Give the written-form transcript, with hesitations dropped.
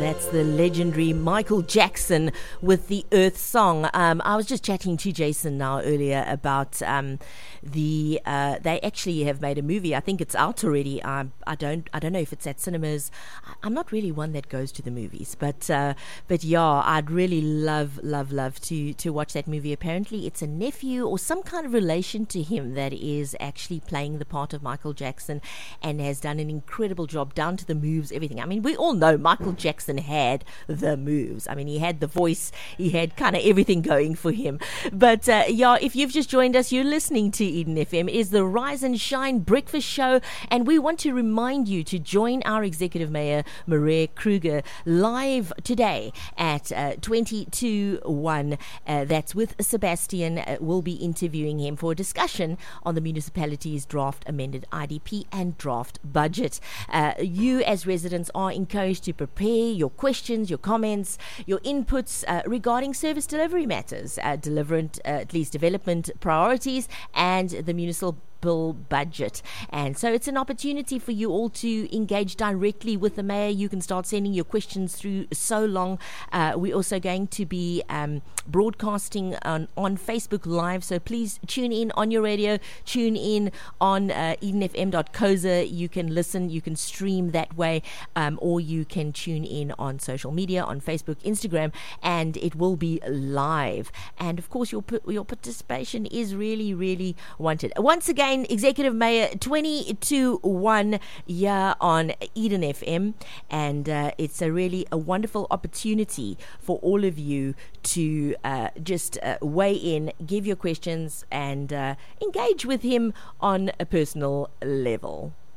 That's the legendary Michael Jackson with the Earth Song. I was just chatting to Jason now earlier about they actually have made a movie. I think it's out already. I don't know if it's at cinemas. I'm not really one that goes to the movies, but yeah, I'd really love to watch that movie. Apparently, it's a nephew or some kind of relation to him that is actually playing the part of Michael Jackson and has done an incredible job, down to the moves, everything. I mean, we all know Michael Jackson had the moves. I mean, he had the voice, he had kind of everything going for him. But yeah, if you've just joined us, you're listening to Eden FM. It is the Rise and Shine Breakfast Show, and we want to remind you to join our Executive Mayor, Maria Kruger, live today at 22:01. That's with Sebastian. We'll be interviewing him for a discussion on the municipality's draft amended IDP and draft budget. You as residents are encouraged to prepare your questions, your comments, your inputs regarding service delivery matters, development priorities, and the municipal budget. And so it's an opportunity for you all to engage directly with the mayor. You can start sending your questions through so long. We're also going to be broadcasting on Facebook Live, so please tune in on your radio, tune in on edenfm.co.za. You can listen, you can stream that way, or you can tune in on social media, on Facebook, Instagram, and it will be live. And of course, your participation is really, really wanted. Once again, Executive Mayor 22:01 here on Eden FM, and it's a wonderful opportunity for all of you to just weigh in, give your questions, and engage with him on a personal level.